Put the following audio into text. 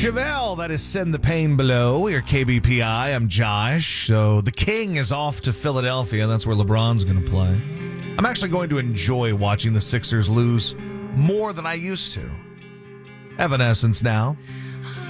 Chevelle, that is Send the Pain Below. You're KBPI. I'm Josh. So the King is off to Philadelphia. That's where LeBron's going to play. I'm actually going to enjoy watching the Sixers lose more than I used to. Evanescence now.